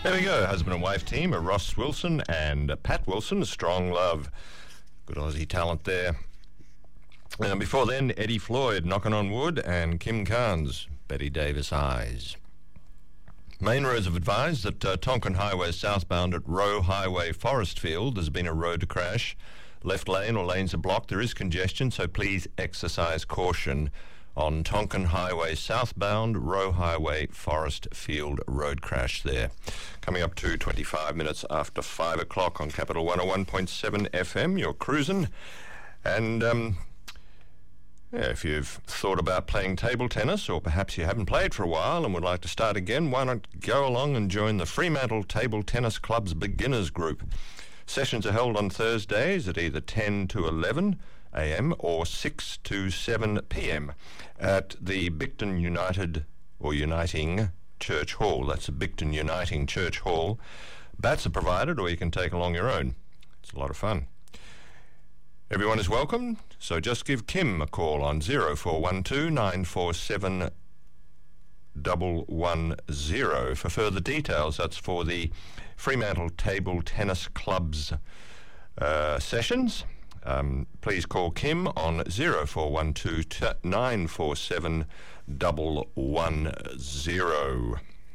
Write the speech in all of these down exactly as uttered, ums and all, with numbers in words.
There we go, husband and wife team, a Ross Wilson and Pat Wilson, Strong Love. Good Aussie talent there. And before then, Eddie Floyd, Knocking on Wood, and Kim Carnes, Betty Davis Eyes. Main roads have advised that uh, Tonkin Highway southbound at Roe Highway Forestfield, there's been a road crash. Left lane or lanes are blocked. There is congestion, so please exercise caution on Tonkin Highway southbound, Roe Highway Forestfield road crash there. Coming up to twenty-five minutes after five o'clock on Capital one oh one point seven F M, you're cruising. And um, yeah, if you've thought about playing table tennis, or perhaps you haven't played for a while and would like to start again, why not go along and join the Fremantle Table Tennis Club's beginners group. Sessions are held on Thursdays at either ten to eleven a m or six to seven p m at the Bicton United or Uniting Church Hall. That's the Bicton Uniting Church Hall. Bats are provided, or you can take along your own. It's a lot of fun. Everyone is welcome, so just give Kim a call on zero four one two nine four seven one one zero for further details. That's for the Fremantle Table Tennis Club's uh, sessions. Um, please call Kim on zero four one two nine four seven one one zero.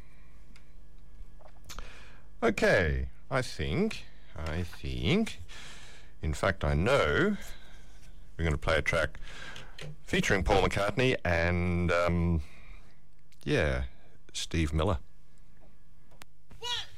Okay, I think, I think, in fact I know, we're going to play a track featuring Paul McCartney and, um, yeah, Steve Miller. What?